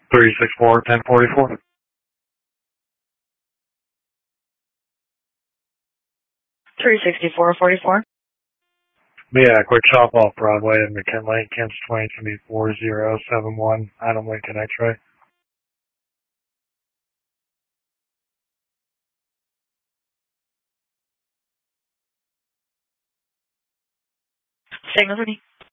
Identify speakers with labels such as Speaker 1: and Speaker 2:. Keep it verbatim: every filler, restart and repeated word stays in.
Speaker 1: three six four, ten forty-four.
Speaker 2: three sixty-four forty-four.
Speaker 1: Yeah, quick shop off Broadway in McKinley, Kansas twenty two four zero seven one, Adam Lincoln X-ray.
Speaker 2: Signal to me.